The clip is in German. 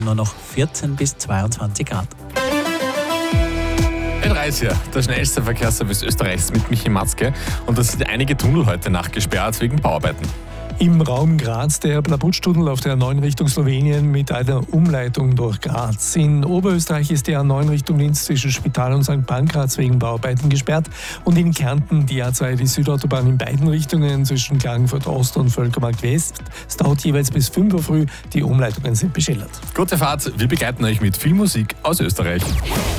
nur noch 14 bis 22 Grad. N30, der schnellste Verkehrsservice Österreichs mit Michi Matzke. Und da sind einige Tunnel heute nachgesperrt wegen Bauarbeiten. Im Raum Graz der Blabutsch-Tunnel auf der A9 Richtung Slowenien mit einer Umleitung durch Graz. In Oberösterreich ist die A9 Richtung Linz zwischen Spital und St. Pankraz wegen Bauarbeiten gesperrt. Und in Kärnten die A2, die Südautobahn in beiden Richtungen zwischen Klagenfurt Ost und Völkermarkt West. Es dauert jeweils bis 5 Uhr früh. Die Umleitungen sind beschildert. Gute Fahrt, wir begleiten euch mit viel Musik aus Österreich.